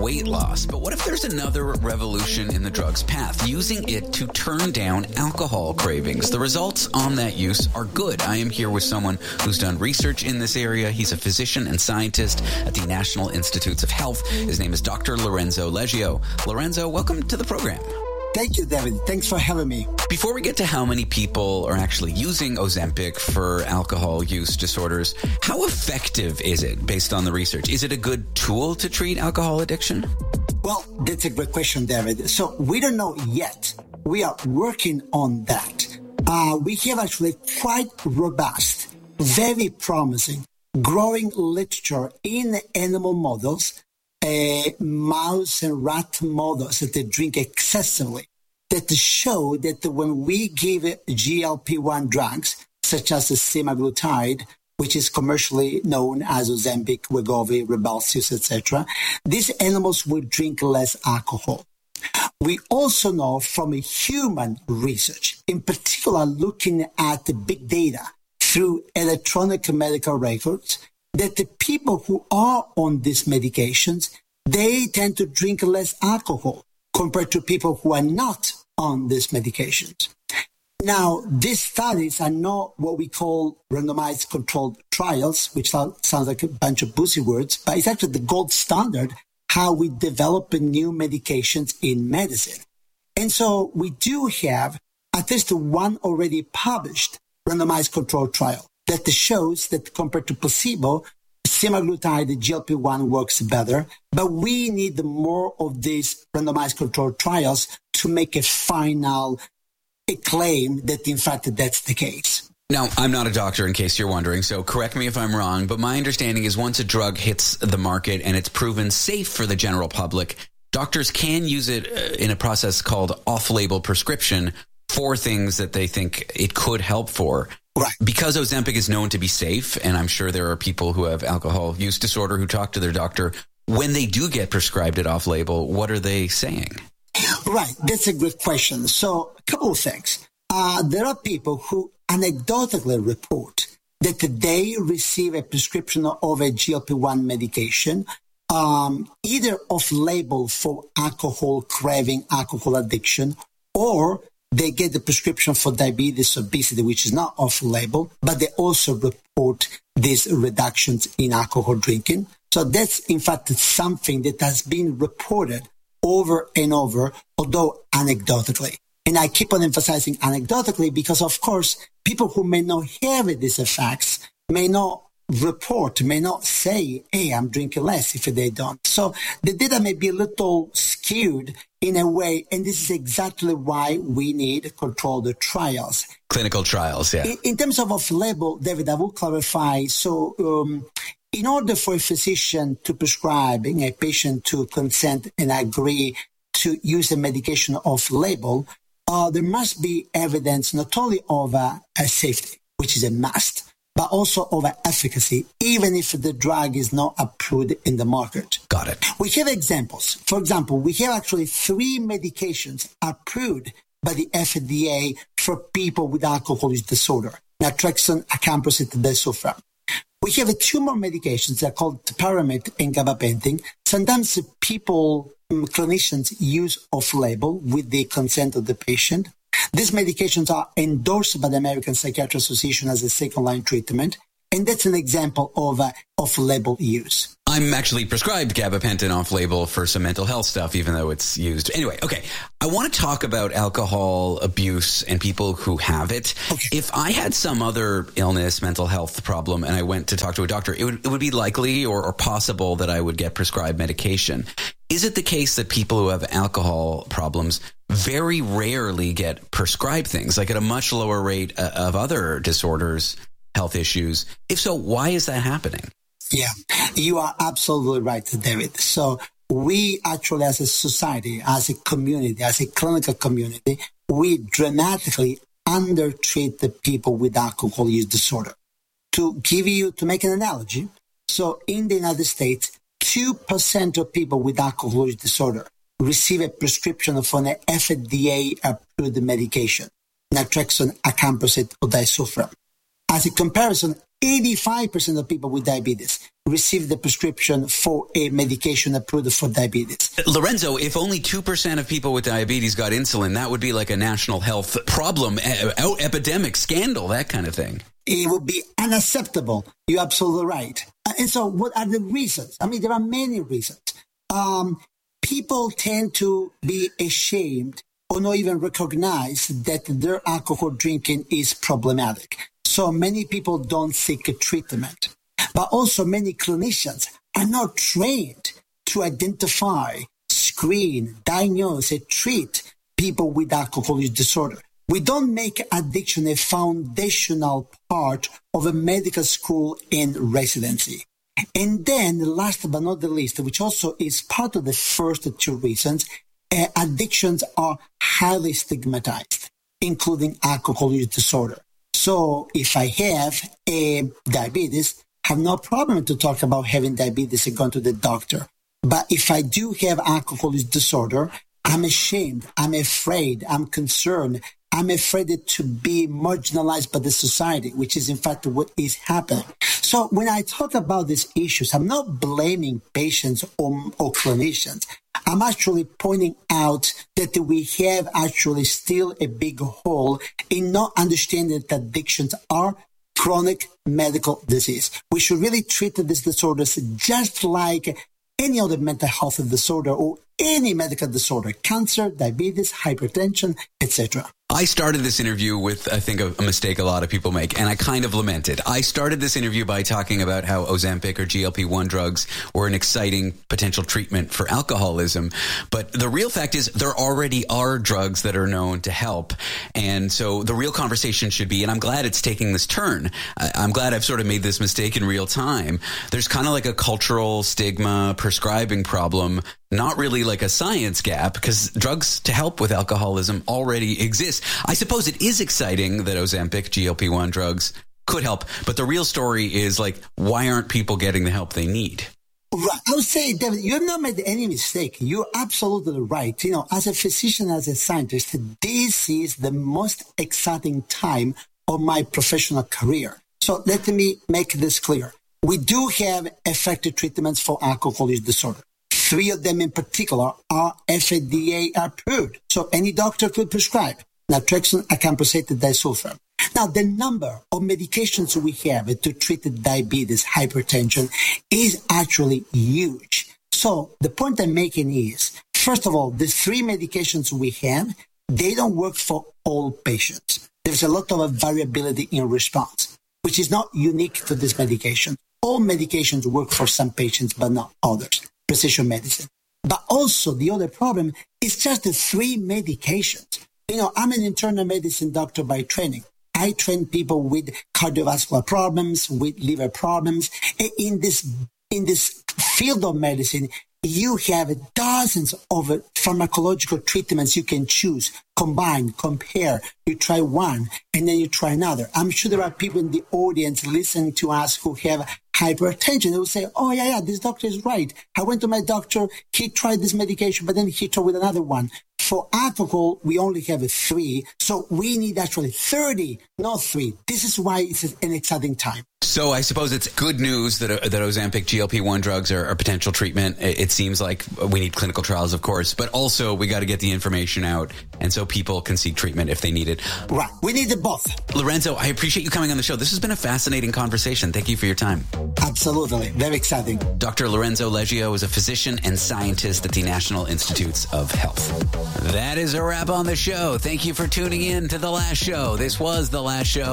weight loss. But what if there's another revolution in the drug's path, using it to turn down alcohol cravings? The results on that use are good. I am here with someone who's done research in this area. He's a physician and scientist at the National Institutes of Health. His name is Dr. Lorenzo Leggio. Lorenzo, welcome to the program. Thank you, David. Thanks for having me. Before we get to how many people are actually using Ozempic for alcohol use disorders, how effective is it based on the research? Is it a good tool to treat alcohol addiction? Well, that's a great question, David. So we don't know yet. We are working on that. We have actually quite robust, very promising, growing literature in animal models, mouse and rat models that they drink excessively, that show that when we give GLP-1 drugs, such as the semaglutide, which is commercially known as Ozempic, Wegovy, Rybelsus, etc., these animals will drink less alcohol. We also know from human research, in particular looking at the big data through electronic medical records, that the people who are on these medications, they tend to drink less alcohol compared to people who are not on these medications. Now, these studies are not what we call randomized controlled trials, which sounds like a bunch of buzzwords words, but it's actually the gold standard how we develop new medications in medicine. And so we do have at least one already published randomized controlled trial that shows that compared to placebo, semaglutide, the GLP-1 works better, but we need more of these randomized controlled trials to make a final claim that, in fact, that's the case. Now, I'm not a doctor, in case you're wondering, so correct me if I'm wrong, but my understanding is once a drug hits the market and it's proven safe for the general public, doctors can use it in a process called off-label prescription for things that they think it could help for. Right. Because Ozempic is known to be safe, and I'm sure there are people who have alcohol use disorder who talk to their doctor, when they do get prescribed it off-label, what are they saying? Right. That's a good question. So a couple of things. There are people who anecdotally report that they receive a prescription of a GLP-1 medication, either off-label for alcohol craving, alcohol addiction, or they get the prescription for diabetes, obesity, which is not off-label, but they also report these reductions in alcohol drinking. So that's, in fact, something that has been reported over and over, although anecdotally. And I keep on emphasizing anecdotally because, of course, people who may not have these effects may not report, may not say, hey, I'm drinking less if they don't. So the data may be a little skewed in a way, and this is exactly why we need controlled trials. Clinical trials, yeah. In terms of off-label, David, I will clarify. So in order for a physician to prescribe a patient to consent and agree to use a medication off-label, there must be evidence not only of safety, which is a must, but also of efficacy, even if the drug is not approved in the market. Got it. We have examples. For example, we have actually 3 medications approved by the FDA for people with alcohol use disorder: naltrexone, acamprosate, disulfiram. We have 2 more medications that are called topiramate and gabapentin. Sometimes people, clinicians, use off-label with the consent of the patient. These medications are endorsed by the American Psychiatric Association as a second-line treatment, and that's an example of off-label use. I'm actually prescribed gabapentin off-label for some mental health stuff, even though it's used. Anyway, okay. I want to talk about alcohol abuse and people who have it. Okay. If I had some other illness, mental health problem, and I went to talk to a doctor, it would be likely or possible that I would get prescribed medication. Is it the case that people who have alcohol problems very rarely get prescribed things, like at a much lower rate of other disorders, health issues? If so, why is that happening? Yeah, you are absolutely right, David. So we actually, as a society, as a community, as a clinical community, we dramatically undertreat the people with alcohol use disorder. To make an analogy, so in the United States, 2% of people with alcohol use disorder receive a prescription for an FDA-approved medication, naltrexone, acamprosate, or disulfiram. As a comparison, 85% of people with diabetes receive the prescription for a medication approved for diabetes. Lorenzo, if only 2% of people with diabetes got insulin, that would be like a national health problem, epidemic, scandal, that kind of thing. It would be unacceptable. You're absolutely right. And so what are the reasons? I mean, there are many reasons. People tend to be ashamed or not even recognize that their alcohol drinking is problematic. So many people don't seek a treatment. But also many clinicians are not trained to identify, screen, diagnose, and treat people with alcohol use disorder. We don't make addiction a foundational part of a medical school and residency. And then, last but not the least, which also is part of the first two reasons, addictions are highly stigmatized, including alcohol use disorder. So if I have a diabetes, I have no problem to talk about having diabetes and going to the doctor. But if I do have alcohol use disorder, I'm ashamed, I'm afraid, I'm concerned. I'm afraid to be marginalized by the society, which is in fact what is happening. So when I talk about these issues, I'm not blaming patients or clinicians. I'm actually pointing out that we have actually still a big hole in not understanding that addictions are chronic medical disease. We should really treat these disorders just like any other mental health disorder or any medical disorder, cancer, diabetes, hypertension, etc. I started this interview with, I think, a mistake a lot of people make, and I kind of lament it. I started this interview by talking about how Ozempic or GLP-1 drugs were an exciting potential treatment for alcoholism. But the real fact is there already are drugs that are known to help. And so the real conversation should be, and I'm glad it's taking this turn. I'm glad I've sort of made this mistake in real time. There's kind of like a cultural stigma prescribing problem, not really like a science gap, because drugs to help with alcoholism already exist. I suppose it is exciting that Ozempic, GLP-1 drugs could help, but the real story is like, why aren't people getting the help they need? Right. I would say, David, you have not made any mistake. You're absolutely right. You know, as a physician, as a scientist, this is the most exciting time of my professional career. So let me make this clear. We do have effective treatments for alcohol use disorder. 3 of them in particular are FDA approved. So any doctor could prescribe naltrexone, acamprosate, disulfiram. Now, the number of medications we have to treat diabetes, hypertension is actually huge. So the point I'm making is, first of all, the 3 medications we have, they don't work for all patients. There's a lot of variability in response, which is not unique to this medication. All medications work for some patients, but not others. Precision medicine. But also the other problem is just the 3 medications. You know, I'm an internal medicine doctor by training. I train people with cardiovascular problems, with liver problems. In this field of medicine, you have dozens of pharmacological treatments you can choose, combine, compare. You try one, and then you try another. I'm sure there are people in the audience listening to us who have hypertension. They will say, oh, yeah, this doctor is right. I went to my doctor, he tried this medication, but then he tried with another one. For alcohol, we only have 3, so we need actually 30, not 3. This is why it's an exciting time. So I suppose it's good news that Ozempic GLP-1 drugs are a potential treatment. It seems like we need clinical trials, of course, but also we got to get the information out, and so people can seek treatment if they need it. Right. We need it both. Lorenzo, I appreciate you coming on the show. This has been a fascinating conversation. Thank you for your time. Absolutely. Very exciting. Dr. Lorenzo Leggio is a physician and scientist at the National Institutes of Health. That is a wrap on the show. Thank you for tuning in to The Last Show. This was The Last Show.